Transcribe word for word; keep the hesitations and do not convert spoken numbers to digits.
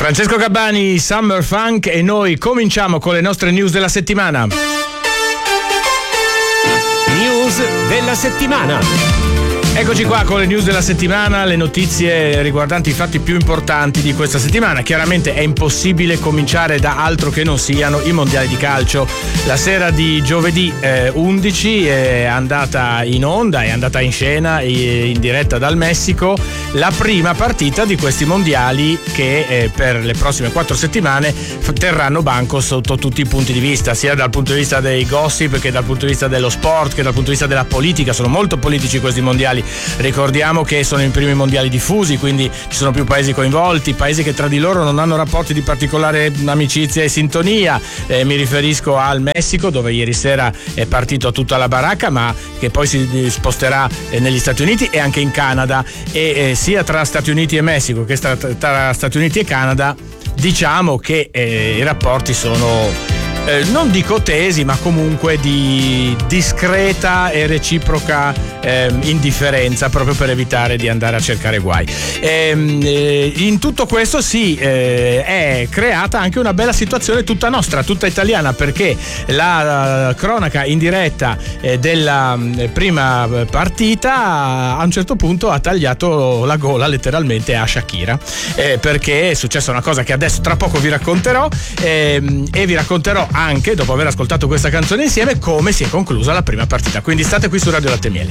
Francesco Gabbani, Summer Funk, e noi cominciamo con le nostre news della settimana. News della settimana. Eccoci qua con le news della settimana, le notizie riguardanti i fatti più importanti di questa settimana. Chiaramente è impossibile cominciare da altro che non siano i mondiali di calcio. La sera di giovedì eh, undici è andata in onda, è andata in scena in diretta dal Messico la prima partita di questi mondiali che eh, per le prossime quattro settimane terranno banco sotto tutti i punti di vista, sia dal punto di vista dei gossip che dal punto di vista dello sport che dal punto di vista della politica. Sono molto politici questi mondiali. Ricordiamo che sono i primi mondiali diffusi, quindi ci sono più paesi coinvolti, paesi che tra di loro non hanno rapporti di particolare amicizia e sintonia. Eh, mi riferisco al Messico, dove ieri sera è partito tutta la baracca, ma che poi si sposterà eh, negli Stati Uniti e anche in Canada, e eh, sia tra Stati Uniti e Messico che tra, tra Stati Uniti e Canada diciamo che eh, i rapporti sono Eh, non dico tesi, ma comunque di discreta e reciproca eh, indifferenza, proprio per evitare di andare a cercare guai. E, eh, in tutto questo sì, eh, è creata anche una bella situazione tutta nostra, tutta italiana, perché la, la cronaca in diretta eh, della eh, prima partita a un certo punto ha tagliato la gola letteralmente a Shakira, eh, perché è successa una cosa che adesso tra poco vi racconterò, eh, e vi racconterò anche, dopo aver ascoltato questa canzone insieme, come si è conclusa la prima partita. Quindi state qui su Radio Latte Miele.